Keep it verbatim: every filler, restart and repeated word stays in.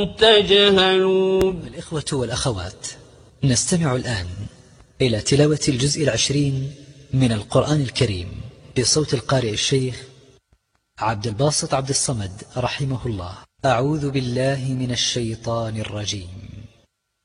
تجهلون. الإخوة والأخوات، نستمع الآن إلى تلاوة الجزء العشرين من القرآن الكريم بصوت القارئ الشيخ عبد الباسط عبد الصمد رحمه الله. أعوذ بالله من الشيطان الرجيم.